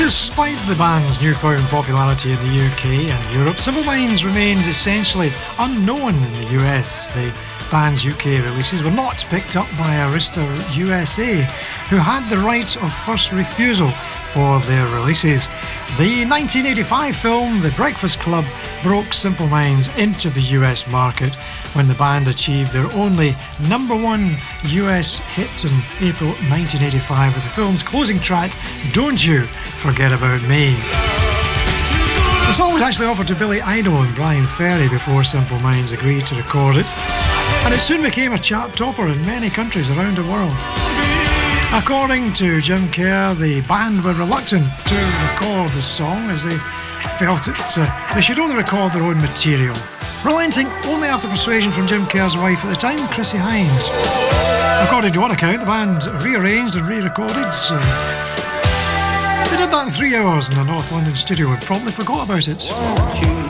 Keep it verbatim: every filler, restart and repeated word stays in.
Despite the band's newfound popularity in the U K and Europe, Simple Minds remained essentially unknown in the U S. The band's U K releases were not picked up by Arista U S A, who had the right of first refusal for their releases. The nineteen eighty-five film The Breakfast Club broke Simple Minds into the U S market when the band achieved their only number one U S hit in April nineteen eighty-five with the film's closing track, Don't You Forget About Me. The song was actually offered to Billy Idol and Brian Ferry before Simple Minds agreed to record it, and it soon became a chart topper in many countries around the world. According to Jim Kerr, the band were reluctant to record the song as they felt it, uh, they should only record their own material, relenting only after persuasion from Jim Kerr's wife at the time, Chrissie Hynde. According to one account, the band rearranged and re-recorded. So they did that in three hours in a North London studio and promptly forgot about it.